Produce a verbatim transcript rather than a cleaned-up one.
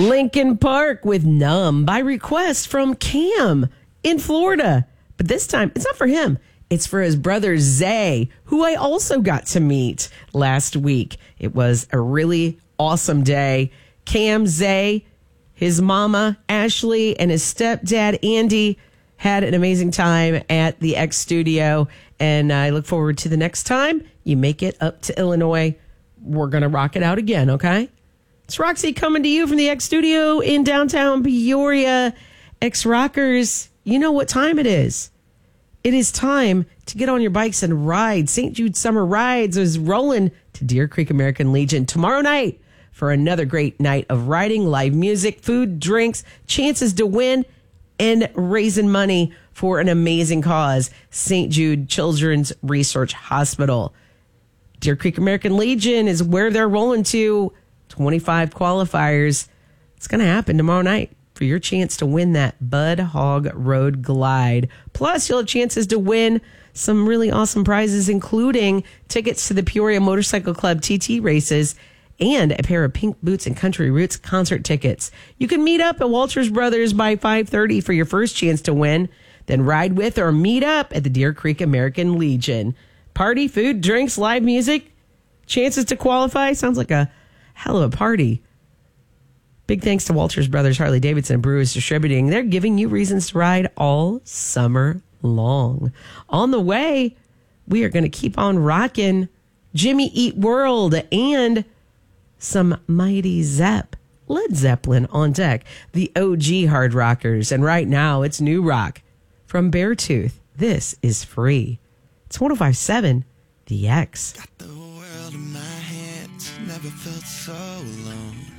Lincoln Park with Numb by request from Cam in Florida. But this time, it's not for him. It's for his brother, Zay, who I also got to meet last week. It was a really awesome day. Cam, Zay, his mama, Ashley, and his stepdad, Andy, had an amazing time at the X Studio. And I look forward to the next time you make it up to Illinois. We're going to rock it out again, okay? It's Roxy coming to you from the X Studio in downtown Peoria. X Rockers, you know what time it is. It is time to get on your bikes and ride. Saint Jude Summer Rides is rolling to Deer Creek American Legion tomorrow night for another great night of riding, live music, food, drinks, chances to win, and raising money for an amazing cause, Saint Jude Children's Research Hospital. Deer Creek American Legion is where they're rolling to. twenty-five qualifiers. It's going to happen tomorrow night for your chance to win that Bud Hog Road Glide. Plus, you'll have chances to win some really awesome prizes, including tickets to the Peoria Motorcycle Club T T races and a pair of Pink Boots and Country Roots concert tickets. You can meet up at Walters Brothers by five thirty for your first chance to win. Then ride with or meet up at the Deer Creek American Legion. Party, food, drinks, live music, chances to qualify. Sounds like a hell of a party. Big thanks to Walters Brothers, Harley Davidson, and Brewers Distributing. They're giving you reasons to ride all summer long. On the way, we are going to keep on rocking Jimmy Eat World and some Mighty Zepp. Led Zeppelin on deck, the O G hard rockers. And right now, it's new rock from Beartooth. This is Free. It's one oh five point seven, The X. Got the world in my hands, never felt so alone.